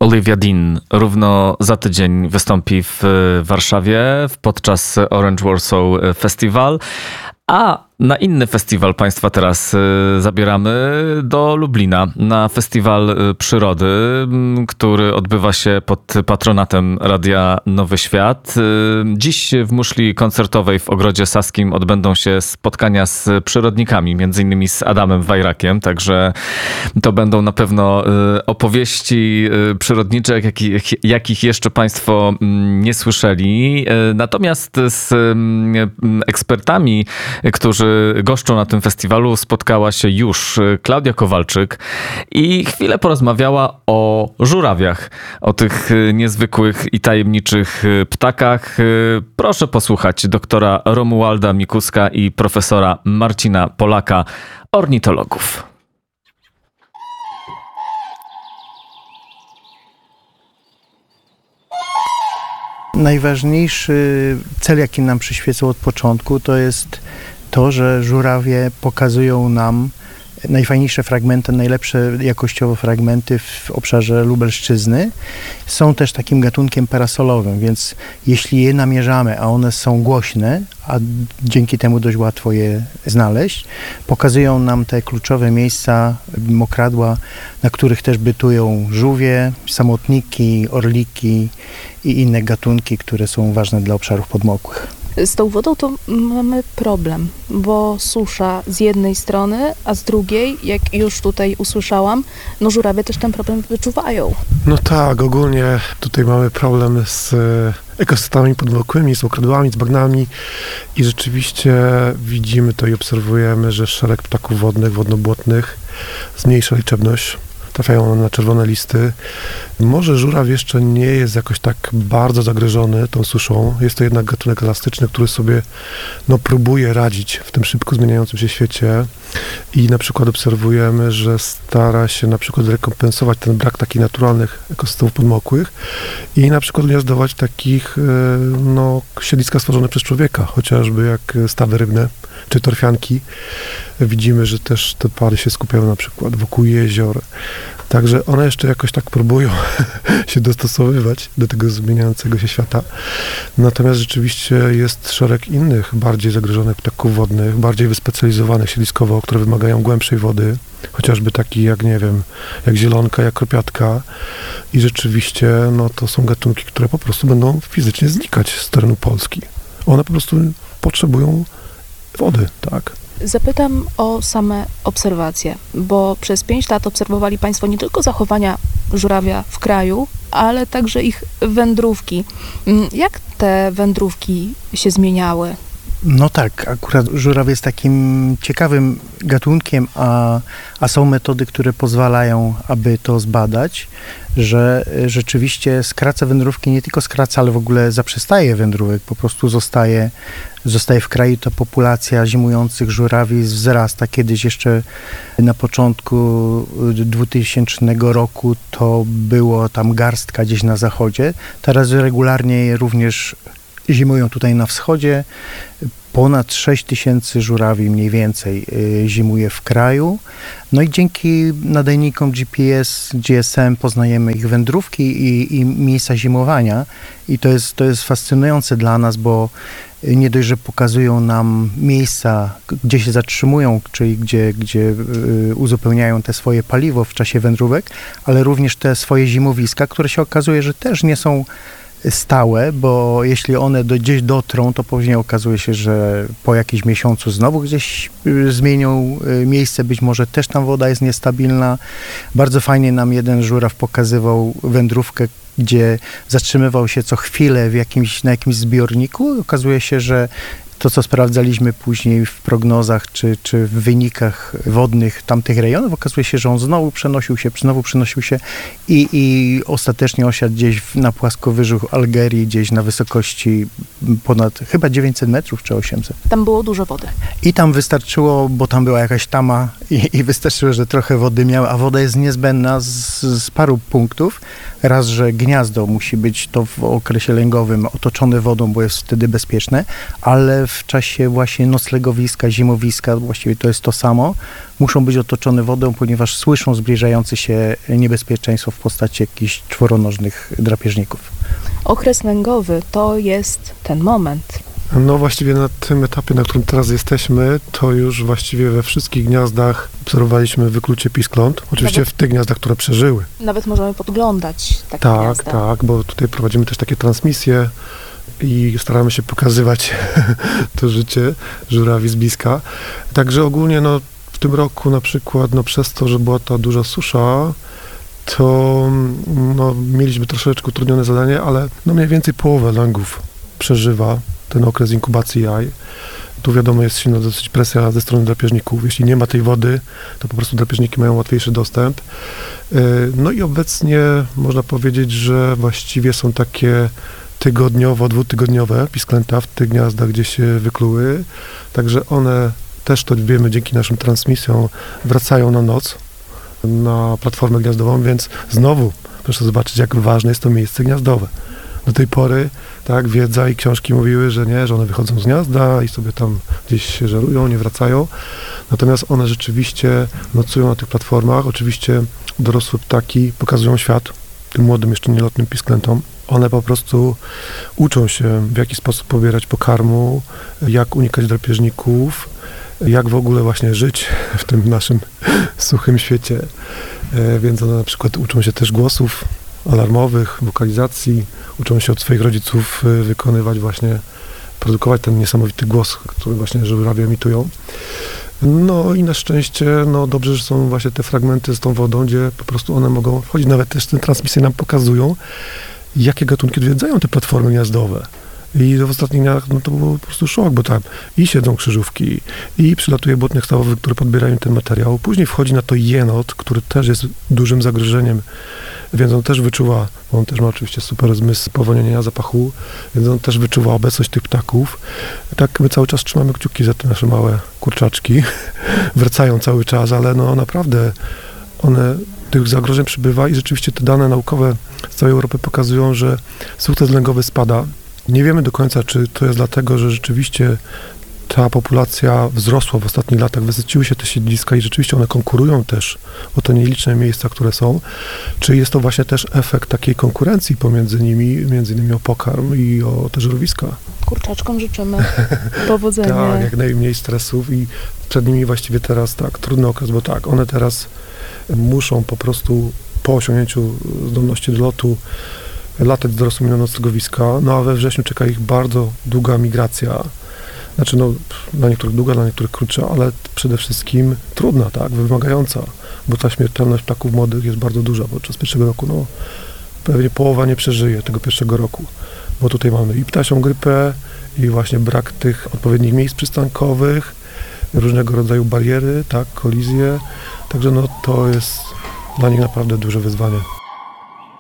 Olivia Dean równo za tydzień wystąpi w Warszawie podczas Orange Warsaw Festival, a na inny festiwal Państwa teraz zabieramy do Lublina, na Festiwal Przyrody, który odbywa się pod patronatem Radia Nowy Świat. Dziś w muszli koncertowej w Ogrodzie Saskim odbędą się spotkania z przyrodnikami, między innymi z Adamem Wajrakiem, także to będą na pewno opowieści przyrodnicze, jakich jeszcze Państwo nie słyszeli. Natomiast z ekspertami, którzy goszczą na tym festiwalu, spotkała się już Klaudia Kowalczyk i chwilę porozmawiała o żurawiach, o tych niezwykłych i tajemniczych ptakach. Proszę posłuchać doktora Romualda Mikuska i profesora Marcina Polaka, ornitologów. Najważniejszy cel, jaki nam przyświecał od początku, to jest to, że żurawie pokazują nam najfajniejsze fragmenty, najlepsze jakościowo fragmenty w obszarze Lubelszczyzny. Są też takim gatunkiem parasolowym, więc jeśli je namierzamy, a one są głośne, a dzięki temu dość łatwo je znaleźć, pokazują nam te kluczowe miejsca, mokradła, na których też bytują żółwie, samotniki, orliki i inne gatunki, które są ważne dla obszarów podmokłych. Z tą wodą to mamy problem, bo susza z jednej strony, a z drugiej, jak już tutaj usłyszałam, żurawie też ten problem wyczuwają. No tak, ogólnie tutaj mamy problem z ekosystemami podmokłymi, z mokradłami, z bagnami i rzeczywiście widzimy to i obserwujemy, że szereg ptaków wodnych, wodnobłotnych zmniejsza liczebność. Trafiają na czerwone listy. Może żuraw jeszcze nie jest jakoś tak bardzo zagrożony tą suszą. Jest to jednak gatunek elastyczny, który sobie próbuje radzić w tym szybko zmieniającym się świecie i na przykład obserwujemy, że stara się na przykład rekompensować ten brak takich naturalnych ekosystemów podmokłych i na przykład gniazdować takich siedliska stworzone przez człowieka, chociażby jak stawy rybne czy torfianki. Widzimy, że też te pary się skupiają na przykład wokół jezior. Także one jeszcze jakoś tak próbują się dostosowywać do tego zmieniającego się świata. Natomiast rzeczywiście jest szereg innych, bardziej zagrożonych ptaków wodnych, bardziej wyspecjalizowanych siedliskowo, które wymagają głębszej wody, chociażby takich jak, jak zielonka, jak kropiatka. I rzeczywiście to są gatunki, które po prostu będą fizycznie znikać z terenu Polski. One po prostu potrzebują wody, tak. Zapytam o same obserwacje, bo przez 5 lat obserwowali Państwo nie tylko zachowania żurawia w kraju, ale także ich wędrówki. Jak te wędrówki się zmieniały? No tak, akurat żuraw jest takim ciekawym gatunkiem, a są metody, które pozwalają, aby to zbadać, że rzeczywiście skraca wędrówki, nie tylko skraca, ale w ogóle zaprzestaje wędrówek, po prostu zostaje w kraju. Ta populacja zimujących żurawi wzrasta. Kiedyś jeszcze na początku 2000 roku to było tam garstka gdzieś na zachodzie. Teraz regularnie również zimują tutaj na wschodzie. Ponad 6000 żurawi mniej więcej zimuje w kraju. No i dzięki nadajnikom GPS, GSM poznajemy ich wędrówki i miejsca zimowania. I to jest fascynujące dla nas, bo nie dość, że pokazują nam miejsca, gdzie się zatrzymują, czyli gdzie uzupełniają te swoje paliwo w czasie wędrówek, ale również te swoje zimowiska, które się okazuje, że też nie są stałe, bo jeśli one gdzieś dotrą, to później okazuje się, że po jakimś miesiącu znowu gdzieś zmienią miejsce, być może też tam woda jest niestabilna. Bardzo fajnie nam jeden żuraw pokazywał wędrówkę, gdzie zatrzymywał się co chwilę na jakimś zbiorniku. Okazuje się, że to, co sprawdzaliśmy później w prognozach czy w wynikach wodnych tamtych rejonów, okazuje się, że on znowu przenosił się i ostatecznie osiadł gdzieś na płaskowyżu Algerii, gdzieś na wysokości ponad chyba 900 metrów czy 800. Tam było dużo wody. I tam wystarczyło, bo tam była jakaś tama i wystarczyło, że trochę wody miały, a woda jest niezbędna z paru punktów. Raz, że gniazdo musi być to w okresie lęgowym otoczone wodą, bo jest wtedy bezpieczne, ale w czasie właśnie noclegowiska, zimowiska, właściwie to jest to samo, muszą być otoczone wodą, ponieważ słyszą zbliżające się niebezpieczeństwo w postaci jakichś czworonożnych drapieżników. Okres lęgowy to jest ten moment. No właściwie na tym etapie, na którym teraz jesteśmy, to już właściwie we wszystkich gniazdach obserwowaliśmy wyklucie piskląt. Oczywiście Nawet- w tych gniazdach, które przeżyły. Nawet możemy podglądać takie Tak, gniazda. tak, bo tutaj prowadzimy też takie transmisje i staramy się pokazywać to życie żurawi z bliska. Także ogólnie no, w tym roku na przykład no, przez to, że była ta duża susza, to no, mieliśmy troszeczkę utrudnione zadanie, ale no, mniej więcej połowę lęgów przeżywa ten okres inkubacji jaj. Tu wiadomo jest silna dosyć presja ze strony drapieżników. Jeśli nie ma tej wody, to po prostu drapieżniki mają łatwiejszy dostęp. No i obecnie można powiedzieć, że właściwie są takie tygodniowo, dwutygodniowe pisklęta w tych gniazdach, gdzie się wykluły. Także one też, to wiemy dzięki naszym transmisjom, wracają na noc na platformę gniazdową, więc znowu proszę zobaczyć, jak ważne jest to miejsce gniazdowe. Do tej pory tak, wiedza i książki mówiły, że nie, że one wychodzą z gniazda i sobie tam gdzieś się żerują, nie wracają. Natomiast one rzeczywiście nocują na tych platformach. Oczywiście dorosłe ptaki pokazują świat tym młodym, jeszcze nielotnym pisklętom. One po prostu uczą się, w jaki sposób pobierać pokarmu, jak unikać drapieżników, jak w ogóle właśnie żyć w tym naszym suchym świecie. Więc one na przykład uczą się też głosów alarmowych, wokalizacji, uczą się od swoich rodziców wykonywać właśnie, produkować ten niesamowity głos, który właśnie żurawie emitują. No i na szczęście, no dobrze, że są właśnie te fragmenty z tą wodą, gdzie po prostu one mogą wchodzić. Nawet też te transmisje nam pokazują, jakie gatunki odwiedzają te platformy gniazdowe. I w ostatnich dniach no to był po prostu szok, bo tam i siedzą krzyżówki, i przylatuje błotnik stawowy, które podbierają ten materiał. Później wchodzi na to jenot, który też jest dużym zagrożeniem, więc on też wyczuwa, bo on też ma oczywiście super zmysł powonienia, zapachu, więc on też wyczuwa obecność tych ptaków. Tak my cały czas trzymamy kciuki za te nasze małe kurczaczki. Wracają cały czas, ale no naprawdę tych zagrożeń przybywa i rzeczywiście te dane naukowe z całej Europy pokazują, że sukces lęgowy spada. Nie wiemy do końca, czy to jest dlatego, że rzeczywiście ta populacja wzrosła w ostatnich latach, wysyciły się te siedliska i rzeczywiście one konkurują też o te nieliczne miejsca, które są. Czy jest to właśnie też efekt takiej konkurencji pomiędzy nimi, między innymi o pokarm i o te żerowiska? Kurczaczkom życzymy powodzenia. Tak, jak najmniej stresów i przed nimi właściwie teraz tak, trudny okres, bo tak, one teraz muszą po prostu po osiągnięciu zdolności do lotu latać z dorosłymi na noclegowiska, no a we wrześniu czeka ich bardzo długa migracja. Znaczy, no, dla niektórych długa, dla niektórych krótsza, ale przede wszystkim trudna, tak, wymagająca, bo ta śmiertelność ptaków młodych jest bardzo duża, bo podczas pierwszego roku, no, pewnie połowa nie przeżyje tego pierwszego roku, bo tutaj mamy i ptasią grypę, i właśnie brak tych odpowiednich miejsc przystankowych, różnego rodzaju bariery, tak, kolizje, także no, to jest dla nich naprawdę duże wyzwanie.